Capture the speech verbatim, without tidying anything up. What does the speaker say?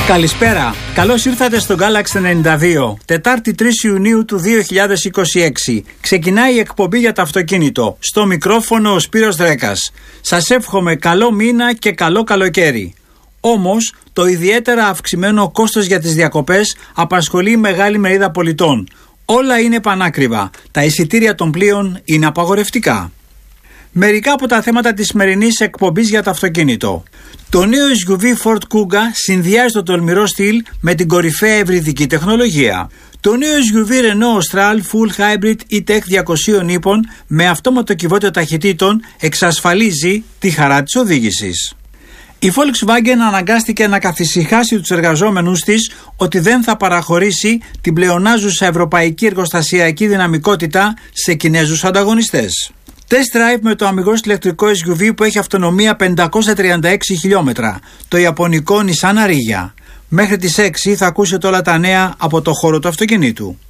Καλησπέρα. Καλώς ήρθατε στο Galaxy ενενήντα δύο. Τετάρτη τρεις Ιουνίου του δύο χιλιάδες είκοσι έξι. Ξεκινάει η εκπομπή για το αυτοκίνητο. Στο μικρόφωνο ο Σπύρος Δρέκας. Σας εύχομαι καλό μήνα και καλό καλοκαίρι. Όμως, το ιδιαίτερα αυξημένο κόστος για τις διακοπές απασχολεί μεγάλη μερίδα πολιτών. Όλα είναι πανάκριβα. Τα εισιτήρια των πλοίων είναι απαγορευτικά. Μερικά από τα θέματα της σημερινής εκπομπής για το αυτοκίνητο. Το νέο ες γιου βι Ford Kuga συνδυάζει το τολμηρό στυλ με την κορυφαία ευρυδική τεχνολογία. Το νέο ες γιου βι Renault Austral Full Hybrid E-Tech διακόσια ύπων με αυτόματο κυβότιο ταχυτήτων εξασφαλίζει τη χαρά της οδήγησης. Η Volkswagen αναγκάστηκε να καθησυχάσει τους εργαζόμενους της ότι δεν θα παραχωρήσει την πλεονάζουσα ευρωπαϊκή εργοστασιακή δυναμικότητα σε Κινέζους ανταγωνιστές. Test drive με το αμιγώς ηλεκτρικό ες γιου βι που έχει αυτονομία πεντακόσια τριάντα έξι χιλιόμετρα, το ιαπωνικό Nissan Ariya. Μέχρι τις έξι θα ακούσετε όλα τα νέα από το χώρο του αυτοκινήτου.